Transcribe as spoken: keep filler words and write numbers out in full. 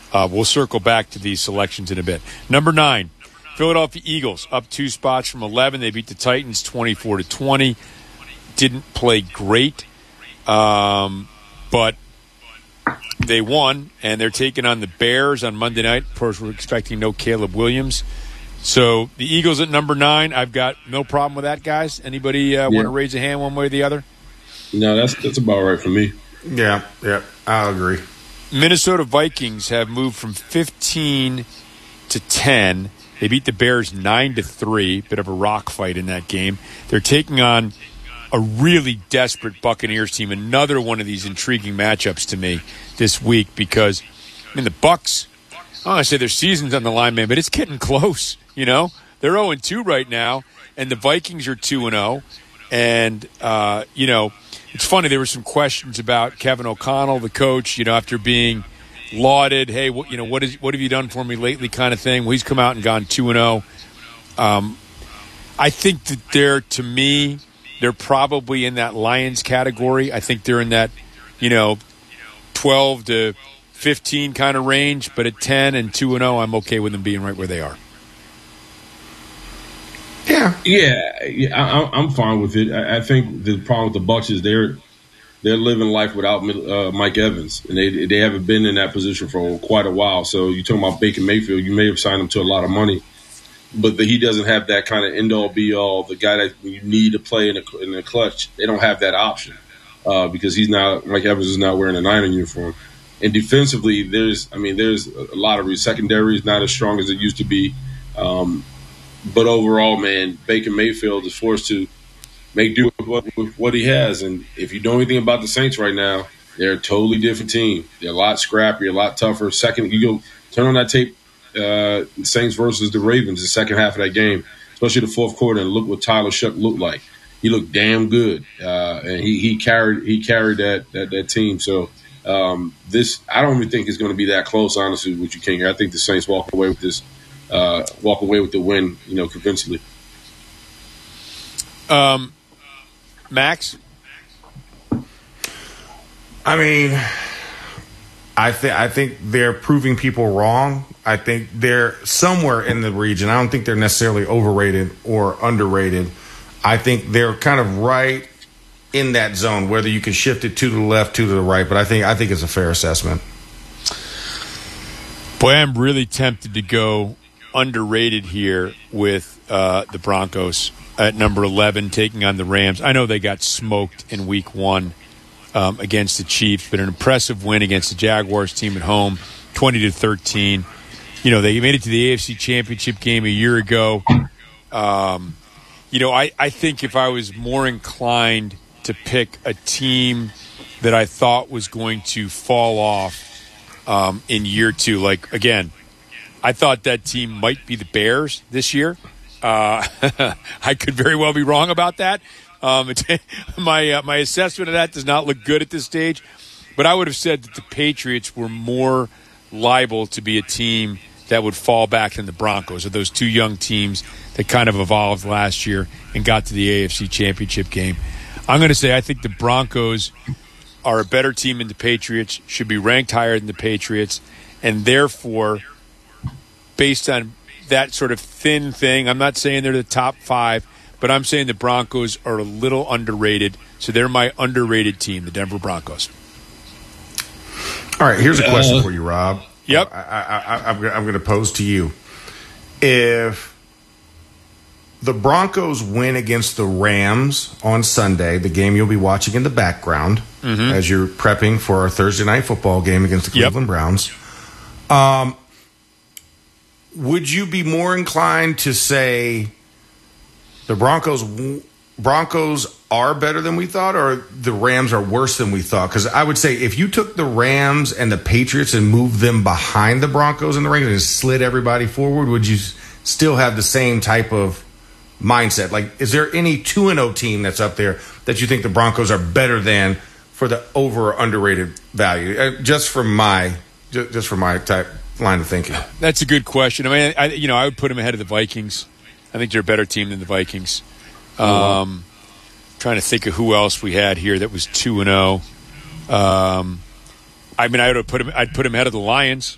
Uh, we'll circle back to these selections in a bit. Number nine, Philadelphia Eagles up two spots from eleven. They beat the Titans twenty-four to twenty. Didn't play great, um, but they won, and they're taking on the Bears on Monday night. Of course, we're expecting no Caleb Williams. So the Eagles at number nine. I've got no problem with that, guys. Anybody uh, yeah. want to raise a hand one way or the other? No, that's that's about right for me. Yeah, yeah, I'll agree. Minnesota Vikings have moved from fifteen to ten. They beat the Bears nine to three. Bit of a rock fight in that game. They're taking on a really desperate Buccaneers team. Another one of these intriguing matchups to me this week because, I mean, the Bucs, I don't want to say their season's on the line, man, but it's getting close, you know? They're oh and two right now, and the Vikings are two and oh. And, uh, you know, it's funny, there were some questions about Kevin O'Connell, the coach, you know, after being lauded, hey, what, you know, what, is, what have you done for me lately kind of thing. Well, he's come out and gone two and oh. Um, I think that they're, to me, they're probably in that Lions category. I think they're in that, you know, twelve to fifteen kind of range. But at ten and two and oh, I'm okay with them being right where they are. Yeah, yeah, yeah I, I'm fine with it. I, I think the problem with the Bucs is they're they're living life without uh, Mike Evans, and they they haven't been in that position for quite a while. So you're talking about Baker Mayfield. You may have signed him to a lot of money, but the, he doesn't have that kind of end-all, be-all, the guy that you need to play in the, in the clutch. They don't have that option uh, because he's now, Mike Evans is now wearing a Niner uniform. And defensively, there's, I mean, there's a lot of secondary is not as strong as it used to be. Um, but overall, man, Baker Mayfield is forced to make do with what, with what he has. And if you know anything about the Saints right now, they're a totally different team. They're a lot scrappier, a lot tougher. Second, you go turn on that tape. Uh, Saints versus the Ravens, the second half of that game, especially the fourth quarter, and look what Tyler Shuck looked like. He looked damn good, uh, and he, he carried he carried that that, that team. So um, this, I don't even think it's going to be that close, honestly, with you, King. I think the Saints walk away with this, uh, walk away with the win, you know, convincingly. Um, Max, I mean, I think I think they're proving people wrong. I think they're somewhere in the region. I don't think they're necessarily overrated or underrated. I think they're kind of right in that zone, whether you can shift it to the left, to the right. But I think I think it's a fair assessment. Boy, I'm really tempted to go underrated here with uh, the Broncos at number eleven, taking on the Rams. I know they got smoked in week one um, against the Chiefs, but an impressive win against the Jaguars team at home, twenty to thirteen. You know, they made it to the A F C Championship game a year ago. Um, you know, I, I think if I was more inclined to pick a team that I thought was going to fall off um, in year two, like, again, I thought that team might be the Bears this year. Uh, I could very well be wrong about that. Um, my uh, my assessment of that does not look good at this stage. But I would have said that the Patriots were more liable to be a team that would fall back than the Broncos, or those two young teams that kind of evolved last year and got to the A F C Championship game. I'm going to say I think the Broncos are a better team than the Patriots, should be ranked higher than the Patriots, and therefore, based on that sort of thin thing, I'm not saying they're the top five, but I'm saying the Broncos are a little underrated, so they're my underrated team, the Denver Broncos. All right, here's a question uh, for you, Rob. Yep. I, I, I, I'm, I'm going to pose to you. If the Broncos win against the Rams on Sunday, the game you'll be watching in the background mm-hmm. as you're prepping for our Thursday night football game against the Cleveland yep. Browns, um, would you be more inclined to say the Broncos Broncos are better than we thought, or the Rams are worse than we thought? Because I would say if you took the Rams and the Patriots and moved them behind the Broncos in the rankings and slid everybody forward, would you still have the same type of mindset? Like, is there any two and oh team that's up there that you think the Broncos are better than for the over or underrated value? Uh, just from my just, just from my type line of thinking. That's a good question. I mean, I, you know, I would put them ahead of the Vikings. I think they're a better team than the Vikings. Um, trying to think of who else we had here that was two and zero. Um, I mean, I would have put him. I'd put him ahead of the Lions.